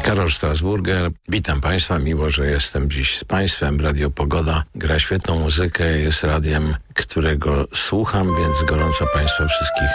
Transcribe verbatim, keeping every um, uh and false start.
Karol Strasburger, witam Państwa, miło, że jestem dziś z Państwem. Radio Pogoda gra świetną muzykę, jest radiem, którego słucham, więc gorąco Państwa wszystkich